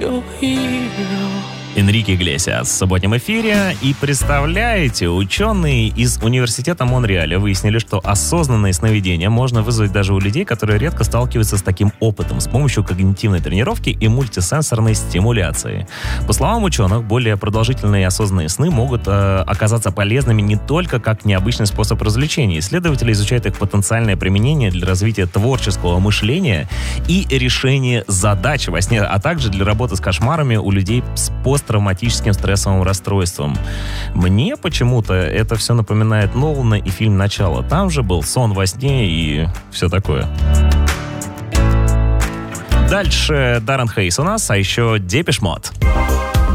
your hero. Энрике Иглесиас в субботнем эфире. И представляете, ученые из университета Монреаля выяснили, что осознанное сновидение можно вызвать даже у людей, которые редко сталкиваются с таким опытом с помощью когнитивной тренировки и мультисенсорной стимуляции. По словам ученых, более продолжительные и осознанные сны могут оказаться полезными не только как необычный способ развлечения. Исследователи изучают их потенциальное применение для развития творческого мышления и решения задач во сне, а также для работы с кошмарами у людей с посттравматическим стрессовым расстройством. Мне почему-то это все напоминает Нолана и фильм «Начало». Там же был сон во сне и все такое. Дальше Даррен Хейс у нас, а еще Депеш Мод.